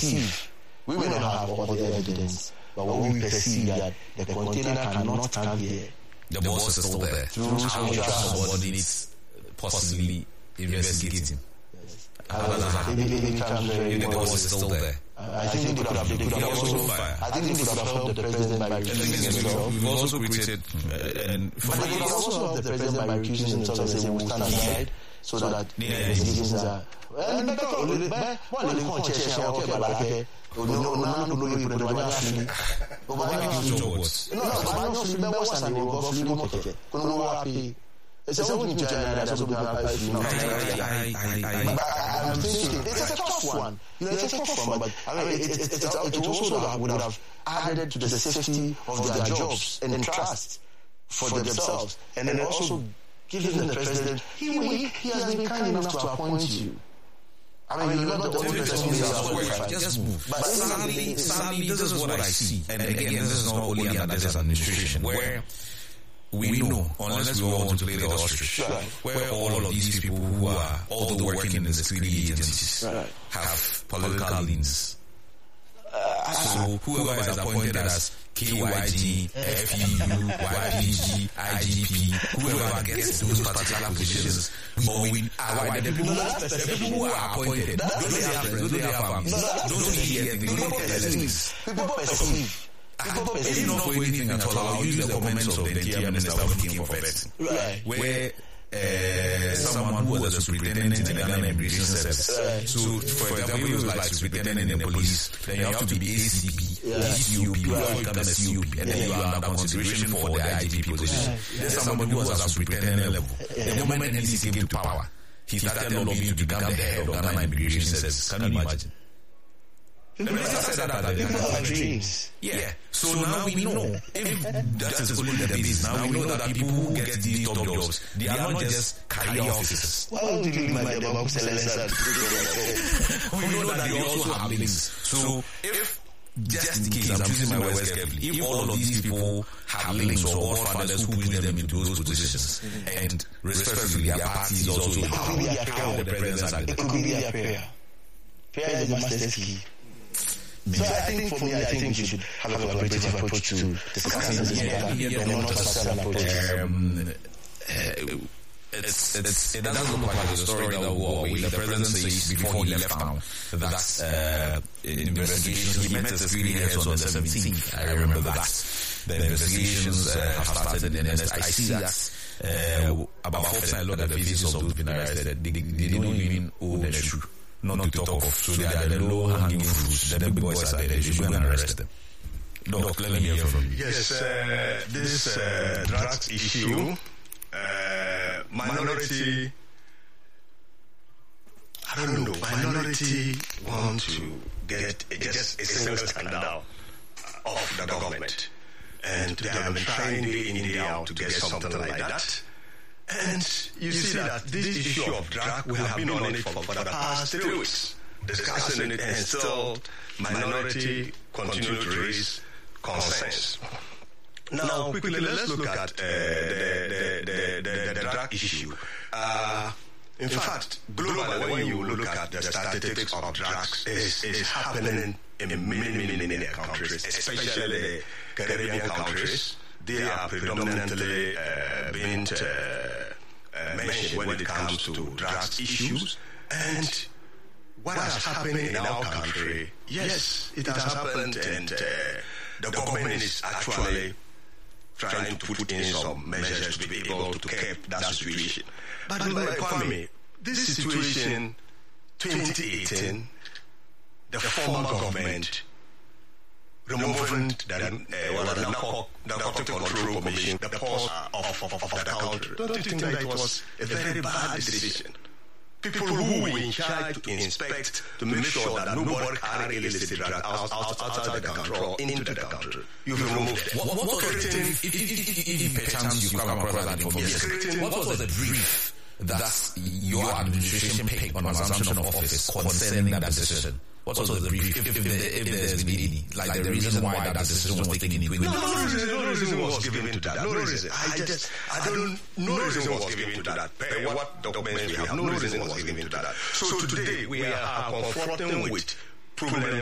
perceive, we may not have all the evidence, but when we perceive that the container cannot come here, the boss is still there. How your subordinates possibly investigating. If the boss is still there. I think they could have helped the president by recusing himself. We've also created but they could also help the president by recusing himself and say we'll stand aside so that the investigations are it's a I'm thinking it's a tough one. It's a tough one, but it also would have added to the safety of their jobs and trust for themselves, and then also given the president, he has been kind enough to appoint you. I mean, you're not the only person who just move. But sadly, this is what I see. And again, this is not only under this administration, where we know, unless we all want to play the ostrich, where all of these people who are all working in the security agencies have political leans. So whoever is appointed as KYG, FEU, YPG, IGP, whoever gets those particular positions, the people who are appointed, don't they have friends, don't they have families, don't see anything, don't tell us. People perceive. If not for anything at all, I'll use the comments of the interior minister when he came for vetting, where someone who was a superintendent in the Ghana Immigration Service. So, for example, he was like superintendent in the police, then you have to be ACP, DCOP, before you become a COP, and then you are under consideration for the IGP position. There's somebody who was at superintendent level. The moment NDC came to power, he started lobbying to become the head of Ghana Immigration Service. Can you imagine? The minister said that people have dreams. Yeah. So now we know, if that is only the basis, now we know that people who get these top jobs, they are not just career officers. Why do you like the Babu Selensa? We know that they also have links. So if, just in case, I'm choosing my words carefully, if all of these people have links or godfathers who bring them into those positions, and respectively their parties also, it could be a prayer. It could be a prayer. Prayer is the master's key. So I think for me, I think we should have a collaborative approach to discussing this matter and not a partisan approach. It doesn't look like the story that will go away. The president says before he left town that investigations, he met the security heads on the 17th. I remember that. The investigations have started, and I see that about 4% I look at the faces of those being arrested. They don't even own the shoe. Not to talk of. So they are the low-hanging fruits. The big boys are there. You should go and arrest them. Doc, let me hear from you. Yes, this drugs issue, minority, I don't know, minority want to get just a single scandal of the government. And they have been trying day in, day out to get something like that. And you see that this issue of drug, we have been on it for the past 3 weeks, discussing it, and still minority continue to raise concerns. Now, quickly, let's look at the drug issue. In fact, globally, when you look at the statistics of drugs, is happening in many countries, especially the Caribbean countries. They are predominantly being mentioned when it comes to drugs issues. And what has happened in our country, yes, it has happened, and the government is actually trying to put in some measures to be able to curb that situation. But for me, this situation, 2018, the former government removing the Narcotic Control Commission, the pulse of the country. Don't you think that it was a very bad decision? People who were in charge to inspect, to make sure that nobody carry illicit drugs outside the control into the country. You've removed them. What if perchance you come across that information, what was the brief that your administration picked on assumption of office concerning that decision? What was the brief, if there's been any, like the reason why that decision was taken in? No reason was given to that. No reason. No reason was given to that. What documents we have, no reason was given to that. So today we are confronting with problems